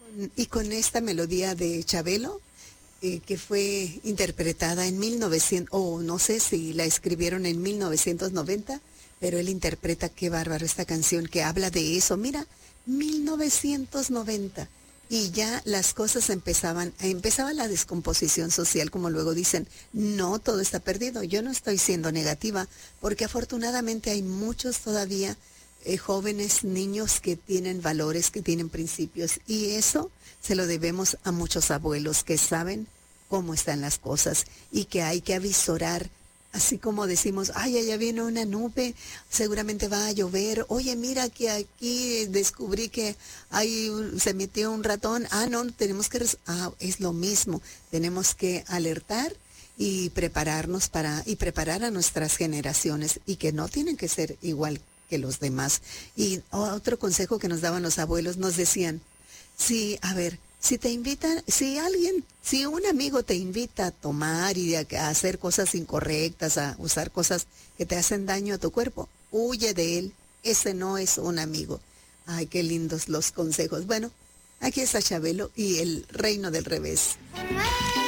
Y con esta melodía de Chabelo, que fue interpretada en 1900, o no sé si la escribieron en 1990, pero él interpreta, qué bárbaro esta canción que habla de eso. Mira, 1990. Y ya las cosas empezaba la descomposición social, como luego dicen, no todo está perdido. Yo no estoy siendo negativa, porque afortunadamente hay muchos todavía jóvenes, niños que tienen valores, que tienen principios, y eso se lo debemos a muchos abuelos que saben cómo están las cosas y que hay que avisorar. Así como decimos, ay, allá viene una nube, seguramente va a llover. Oye, mira que aquí descubrí que se metió un ratón. Ah, no, tenemos que... es lo mismo. Tenemos que alertar y prepararnos y preparar a nuestras generaciones, y que no tienen que ser igual que los demás. Y otro consejo que nos daban los abuelos, nos decían, sí, a ver, si te invitan, si un amigo te invita a tomar y a hacer cosas incorrectas, a usar cosas que te hacen daño a tu cuerpo, huye de él. Ese no es un amigo. Ay, qué lindos los consejos. Bueno, aquí está Chabelo y el reino del revés.